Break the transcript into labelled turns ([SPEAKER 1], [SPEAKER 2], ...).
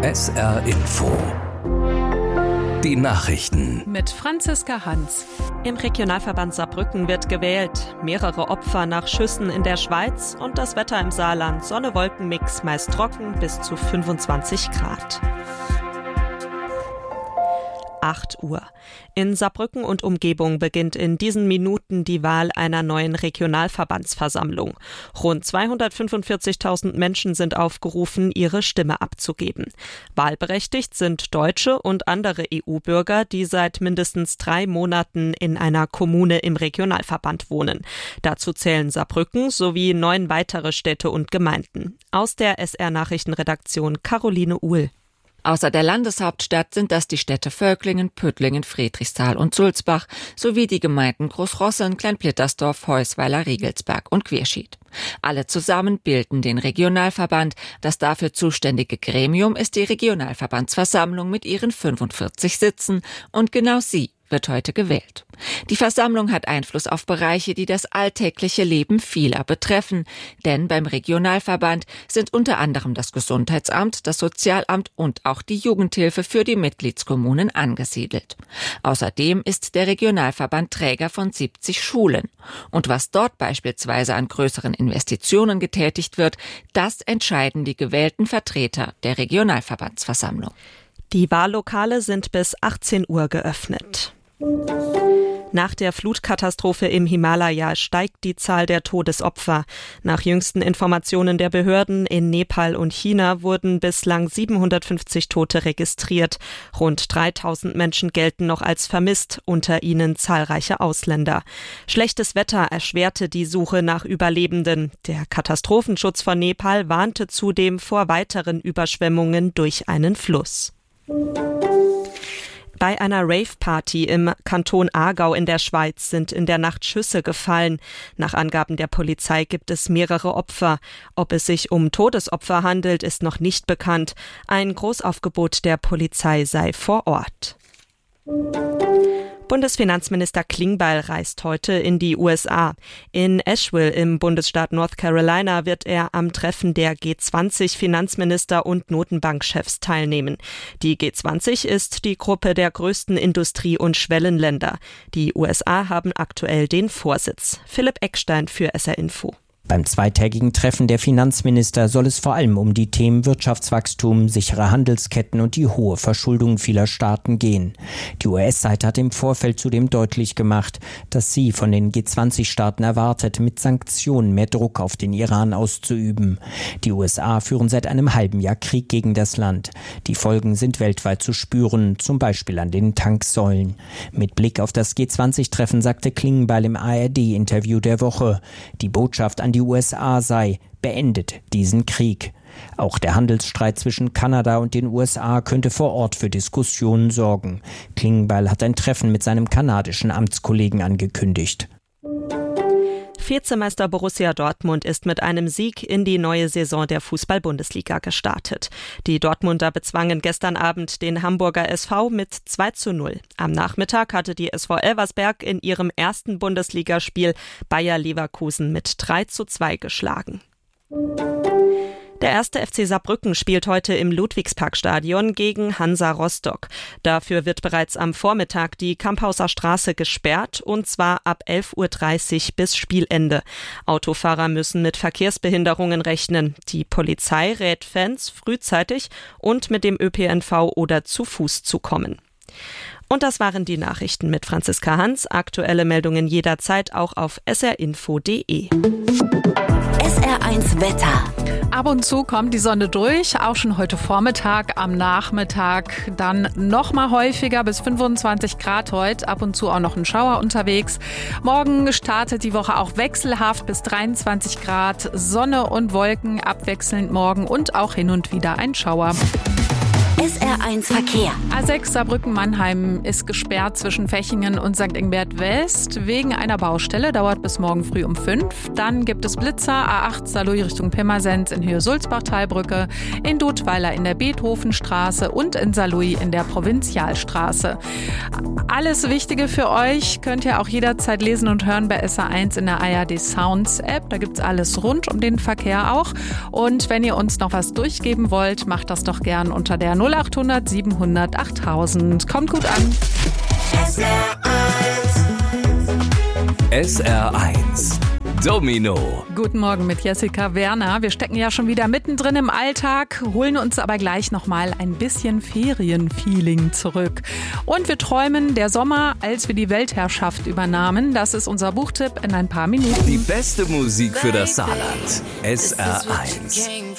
[SPEAKER 1] SR Info. Die Nachrichten.
[SPEAKER 2] Mit Franziska Hans. Im Regionalverband Saarbrücken wird gewählt. Mehrere Opfer nach Schüssen in der Schweiz und das Wetter im Saarland. Sonne-Wolken-Mix, meist trocken, bis zu 25 Grad. 8 Uhr. In Saarbrücken und Umgebung beginnt in diesen Minuten die Wahl einer neuen Regionalverbandsversammlung. Rund 245.000 Menschen sind aufgerufen, ihre Stimme abzugeben. Wahlberechtigt sind Deutsche und andere EU-Bürger, die seit mindestens 3 Monaten in einer Kommune im Regionalverband wohnen. Dazu zählen Saarbrücken sowie 9 weitere Städte und Gemeinden. Aus der SR-Nachrichtenredaktion Caroline Uhl.
[SPEAKER 3] Außer der Landeshauptstadt sind das die Städte Völklingen, Püttlingen, Friedrichsthal und Sulzbach sowie die Gemeinden Großrosseln, Kleinplittersdorf, Heusweiler, Riegelsberg und Querschied. Alle zusammen bilden den Regionalverband. Das dafür zuständige Gremium ist die Regionalverbandsversammlung mit ihren 45 Sitzen und genau sie wird heute gewählt. Die Versammlung hat Einfluss auf Bereiche, die das alltägliche Leben vieler betreffen. Denn beim Regionalverband sind unter anderem das Gesundheitsamt, das Sozialamt und auch die Jugendhilfe für die Mitgliedskommunen angesiedelt. Außerdem ist der Regionalverband Träger von 70 Schulen. Und was dort beispielsweise an größeren Investitionen getätigt wird, das entscheiden die gewählten Vertreter der Regionalverbandsversammlung.
[SPEAKER 2] Die Wahllokale sind bis 18 Uhr geöffnet. Nach der Flutkatastrophe im Himalaya steigt die Zahl der Todesopfer. Nach jüngsten Informationen der Behörden in Nepal und China wurden bislang 750 Tote registriert. Rund 3.000 Menschen gelten noch als vermisst, unter ihnen zahlreiche Ausländer. Schlechtes Wetter erschwerte die Suche nach Überlebenden. Der Katastrophenschutz von Nepal warnte zudem vor weiteren Überschwemmungen durch einen Fluss. Bei einer Rave-Party im Kanton Aargau in der Schweiz sind in der Nacht Schüsse gefallen. Nach Angaben der Polizei gibt es mehrere Opfer. Ob es sich um Todesopfer handelt, ist noch nicht bekannt. Ein Großaufgebot der Polizei sei vor Ort. Bundesfinanzminister Klingbeil reist heute in die USA. In Asheville im Bundesstaat North Carolina wird er am Treffen der G20-Finanzminister und Notenbankchefs teilnehmen. Die G20 ist die Gruppe der größten Industrie- und Schwellenländer. Die USA haben aktuell den Vorsitz. Philipp Eckstein für SR Info.
[SPEAKER 4] Beim zweitägigen Treffen der Finanzminister soll es vor allem um die Themen Wirtschaftswachstum, sichere Handelsketten und die hohe Verschuldung vieler Staaten gehen. Die US-Seite hat im Vorfeld zudem deutlich gemacht, dass sie von den G20-Staaten erwartet, mit Sanktionen mehr Druck auf den Iran auszuüben. Die USA führen seit einem halben Jahr Krieg gegen das Land. Die Folgen sind weltweit zu spüren, zum Beispiel an den Tanksäulen. Mit Blick auf das G20-Treffen sagte Klingbeil im ARD-Interview der Woche, die Botschaft an die USA sei, beendet diesen Krieg. Auch der Handelsstreit zwischen Kanada und den USA könnte vor Ort für Diskussionen sorgen. Klingbeil hat ein Treffen mit seinem kanadischen Amtskollegen angekündigt.
[SPEAKER 2] Vizemeister Borussia Dortmund ist mit einem Sieg in die neue Saison der Fußball-Bundesliga gestartet. Die Dortmunder bezwangen gestern Abend den Hamburger SV mit 2:0. Am Nachmittag hatte die SV Elversberg in ihrem ersten Bundesligaspiel Bayer Leverkusen mit 3:2 geschlagen. Der 1. FC Saarbrücken spielt heute im Ludwigsparkstadion gegen Hansa Rostock. Dafür wird bereits am Vormittag die Kamphauser Straße gesperrt, und zwar ab 11:30 Uhr bis Spielende. Autofahrer müssen mit Verkehrsbehinderungen rechnen. Die Polizei rät Fans, frühzeitig und mit dem ÖPNV oder zu Fuß zu kommen. Und das waren die Nachrichten mit Franziska Hans. Aktuelle Meldungen jederzeit auch auf srinfo.de.
[SPEAKER 5] SR1 Wetter.
[SPEAKER 6] Ab und zu kommt die Sonne durch, auch schon heute Vormittag, am Nachmittag dann noch mal häufiger, bis 25 Grad heute, ab und zu auch noch ein Schauer unterwegs. Morgen startet die Woche auch wechselhaft bis 23 Grad, Sonne und Wolken abwechselnd morgen und auch hin und wieder ein Schauer.
[SPEAKER 5] SR1 Verkehr.
[SPEAKER 6] A6 Saarbrücken-Mannheim ist gesperrt zwischen Fechingen und St. Ingbert West wegen einer Baustelle, dauert bis morgen früh um 5. Dann gibt es Blitzer, A8 Saarlouis Richtung Pirmasens in Höhe Sulzbach-Talbrücke, in Dudweiler in der Beethovenstraße und in Saarlouis in der Provinzialstraße. Alles Wichtige für euch könnt ihr auch jederzeit lesen und hören bei SR1 in der ARD Sounds App. Da gibt's alles rund um den Verkehr auch. Und wenn ihr uns noch was durchgeben wollt, macht das doch gern unter der 0800 700 8000. Kommt gut an.
[SPEAKER 1] SR1 Domino.
[SPEAKER 6] Guten Morgen mit Jessica Werner. Wir stecken ja schon wieder mittendrin im Alltag, holen uns aber gleich nochmal ein bisschen Ferienfeeling zurück. Und wir träumen der Sommer, als wir die Weltherrschaft übernahmen. Das ist unser Buchtipp in ein paar Minuten.
[SPEAKER 1] Die beste Musik für das Saarland. SR1.